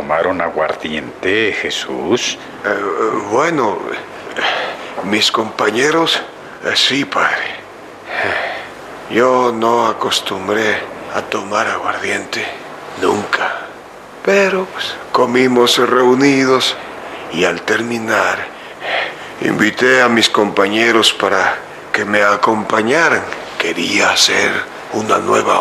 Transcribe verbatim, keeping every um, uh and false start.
tomaron aguardiente, Jesús? Eh, bueno, mis compañeros, eh, sí, padre. Yo no acostumbré a tomar aguardiente, nunca. Pero pues, comimos reunidos y al terminar, invité a mis compañeros para que me acompañaran. Quería hacer una nueva